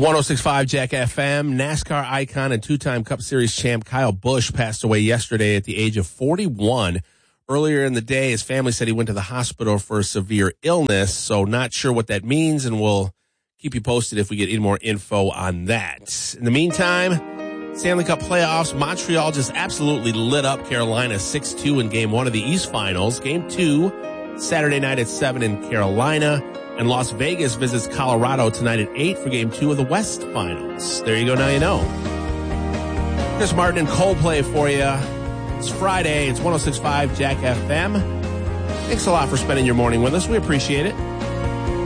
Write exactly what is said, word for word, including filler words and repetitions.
one oh six point five Jack F M. NASCAR icon and two-time Cup Series champ Kyle Busch passed away yesterday at the age of forty-one. Earlier in the day, his family said he went to the hospital for a severe illness, so not sure what that means, and we'll keep you posted if we get any more info on that. In the meantime, Stanley Cup playoffs, Montreal just absolutely lit up Carolina six two in Game one of the East Finals. Game two, Saturday night at seven in Carolina. And Las Vegas visits Colorado tonight at eight for Game two of the West Finals. There you go, now you know. Chris Martin and Coldplay for you. It's Friday. It's one oh six point five Jack F M. Thanks a lot for spending your morning with us. We appreciate it.